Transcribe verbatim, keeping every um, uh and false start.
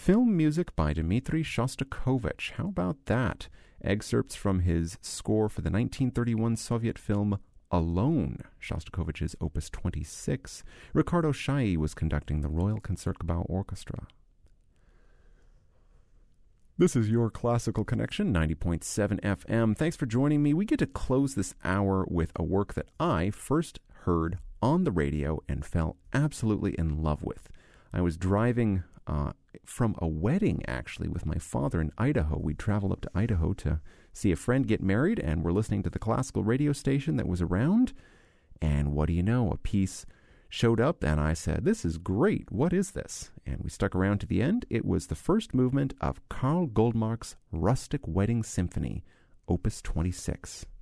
film music by Dmitri Shostakovich. How about that? Excerpts from his score for the nineteen thirty-one Soviet film Alone, Shostakovich's Opus twenty-six. Ricardo Chailly was conducting the Royal Concertgebouw Orchestra. This is your Classical Connection, ninety point seven F M. Thanks for joining me. We get to close this hour with a work that I first heard on the radio and fell absolutely in love with. I was driving uh, from a wedding, actually, with my father in Idaho. We traveled up to Idaho to see a friend get married, and we're listening to the classical radio station that was around. And what do you know? A piece showed up, and I said, this is great. What is this? And we stuck around to the end. It was the first movement of Karl Goldmark's Rustic Wedding Symphony, Opus twenty-six.